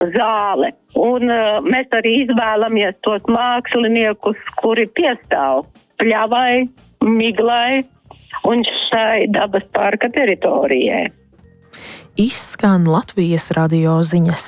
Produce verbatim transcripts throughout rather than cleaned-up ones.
zāle. Un uh, mēs arī izvēlamies tos māksliniekus, kuri piestāv pļavai, miglai un šai dabas parka teritorijai. Izskan Latvijas radio ziņas.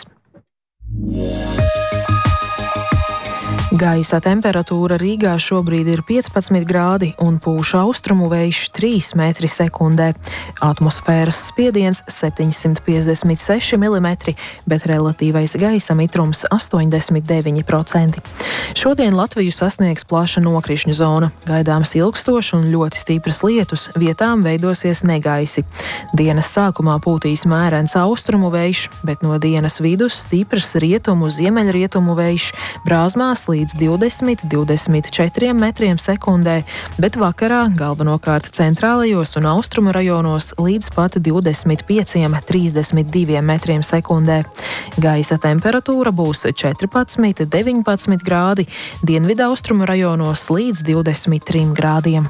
Gaisa temperatūra Rīgā šobrīd ir piecpadsmit grādi un pūš austrumu vējš trīs metri sekundē. Atmosfēras spiediens septiņsimt piecdesmit seši milimetri, bet relatīvais gaisa mitrums astoņdesmit deviņi procenti. Šodien Latviju sasniegs plaša nokrišņu zona. Gaidāms ilgstošs un ļoti stipras lietus, vietām veidosies negaisi. Dienas sākumā pūtīs mērens austrumu vējš, bet no dienas vidus stiprs rietumu ziemeļrietumu vējš, brāzmās līdz divdesmit līdz divdesmit četriem metriem sekundē, bet vakarā galvenokārt centrālajos un austrumu rajonos līdz pat divdesmit pieciem līdz trīsdesmit diviem metriem sekundē. Gaisa temperatūra būs četrpadsmit līdz deviņpadsmit grādi, dienvidu austrumu rajonos līdz divdesmit trim grādiem.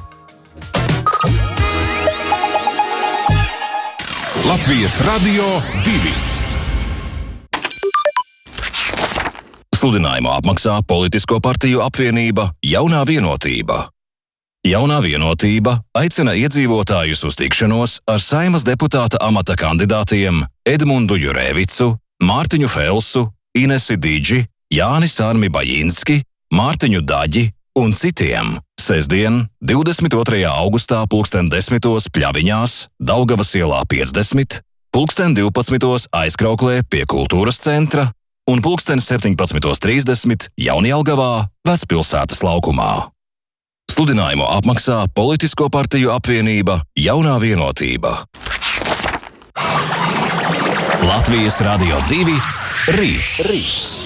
Latvijas radio divi. Sludinājumu apmaksā Politisko partiju apvienība Jaunā vienotība. Jaunā vienotība aicina iedzīvotājus uz tikšanos ar Saeimas deputāta amata kandidātiem Edmundu Jurēvicu, Mārtiņu Felsu, Inesi Didži, Jāni Sārmi Bajinski, Mārtiņu Daģi un citiem sestdien, divdesmit otrajā augustā pulksten desmitos Pļaviņās, Daugavas ielā piecdesmit, pulksten divpadsmitos Aizkrauklē pie Kultūras centra un pulksten septiņpadsmit trīsdesmit Jaunjelgavā, Vecpilsētas laukumā. Sludinājumu apmaksā Politisko partiju apvienība Jaunā vienotība. Latvijas radio divi rīts. rīts.